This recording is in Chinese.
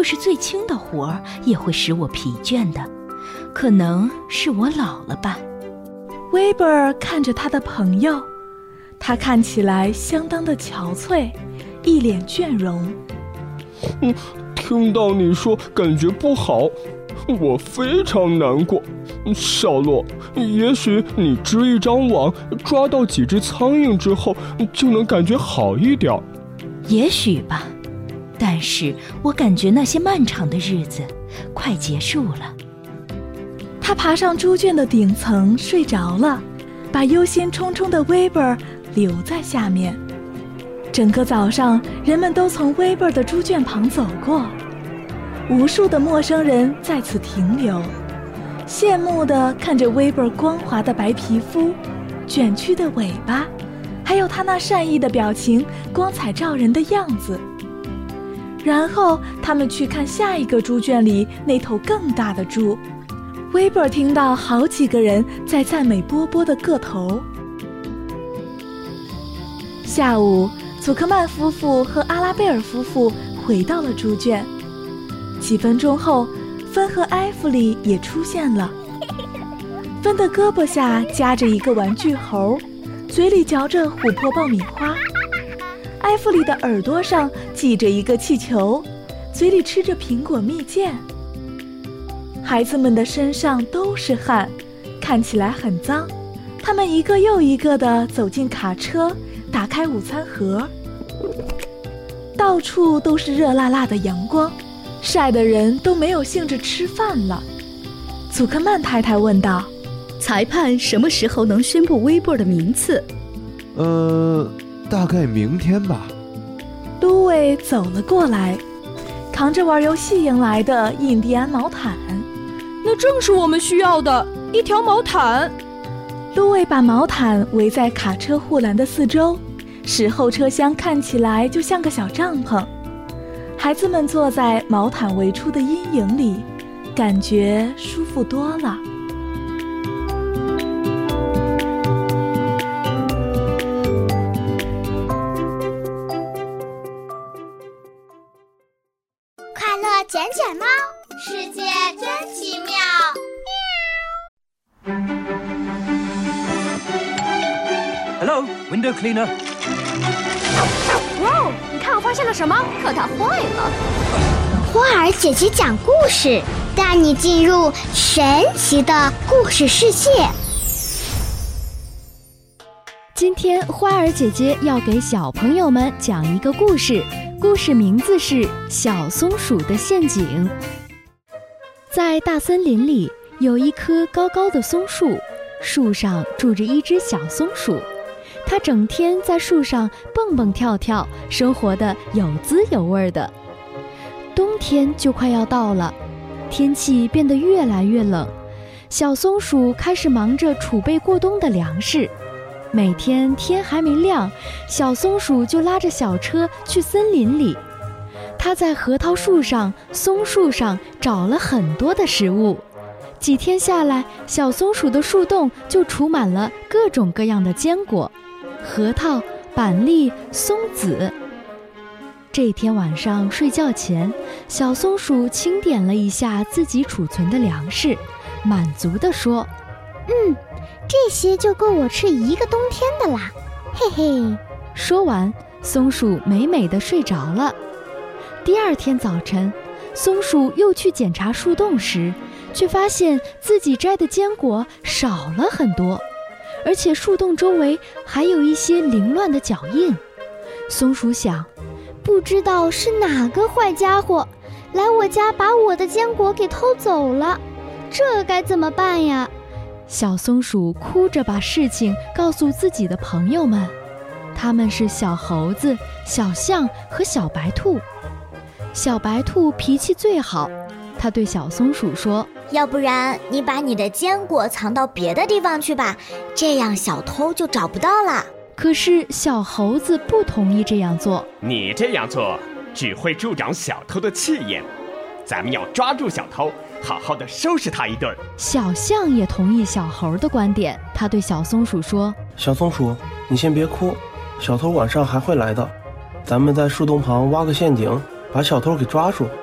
就是最轻的活儿也会使我疲倦的，可能是我老了吧。 威伯尔看着他的朋友，他看起来相当的憔悴，一脸倦容。 听到你说感觉不好，我非常难过。小洛，也许你织一张网，抓到几只苍蝇之后，就能感觉好一点。 也许吧，但是我感觉那些漫长的日子快结束了。 他爬上猪圈的顶层睡着了，把忧心忡忡的威伯尔留在下面。整个早上，人们都从威伯尔的猪圈旁走过，无数的陌生人在此停留，羡慕地看着威伯尔光滑的白皮肤、卷曲的尾巴，还有他那善意的表情，光彩照人的样子。然后他们去看下一个猪圈里那头更大的猪。威伯尔听到好几个人在赞美波波的个头。下午，祖克曼夫妇和阿拉贝尔夫妇回到了猪圈。几分钟后，芬和埃弗里也出现了。芬的胳膊下夹着一个玩具猴，嘴里嚼着琥珀爆米花。埃弗里的耳朵上系着一个气球，嘴里吃着苹果蜜饯。孩子们的身上都是汗，看起来很脏。他们一个又一个地走进卡车，打开午餐盒。到处都是热辣辣的阳光，晒得人都没有兴致吃饭了。祖克曼太太问道： 裁判什么时候能宣布威伯尔的名次？ 大概明天吧。 都尉走了过来，扛着玩游戏赢来的印第安毛毯。 那正是我们需要的，一条毛毯。 都尉把毛毯围在卡车护栏的四周，使后车厢看起来就像个小帐篷。孩子们坐在毛毯围出的阴影里，感觉舒服多了。 快乐捡捡猫，世界真奇妙。 Hello, window cleaner. 哇，你看我发现了什么？可它坏了。 花儿姐姐讲故事，带你进入神奇的故事世界。 今天花儿姐姐要给小朋友们讲一个故事，故事名字是《小松鼠的陷阱》。在大森林里有一棵高高的松树，树上住着一只小松鼠，它整天在树上蹦蹦跳跳，生活得有滋有味的。冬天就快要到了，天气变得越来越冷，小松鼠开始忙着储备过冬的粮食。每天天还没亮，小松鼠就拉着小车去森林里。它在核桃树上、松树上找了很多的食物。几天下来，小松鼠的树洞就储满了各种各样的坚果，核桃、板栗、松子。这天晚上睡觉前，小松鼠清点了一下自己储存的粮食，满足地说： 这些就够我吃一个冬天的啦，嘿嘿。 说完，松鼠美美地睡着了。第二天早晨，松鼠又去检查树洞时，却发现自己摘的坚果少了很多，而且树洞周围还有一些凌乱的脚印。松鼠想， 不知道是哪个坏家伙来我家把我的坚果给偷走了，这该怎么办呀？ 小松鼠哭着把事情告诉自己的朋友们，他们是小猴子、小象和小白兔。小白兔脾气最好，他对小松鼠说： 要不然你把你的坚果藏到别的地方去吧，这样小偷就找不到了。 可是小猴子不同意这样做。 你这样做只会助长小偷的气焰，咱们要抓住小偷，好好的收拾他一顿。 小象也同意小猴的观点，他对小松鼠说： 小松鼠，你先别哭，小偷晚上还会来的，咱们在树洞旁挖个陷阱，把小偷给抓住，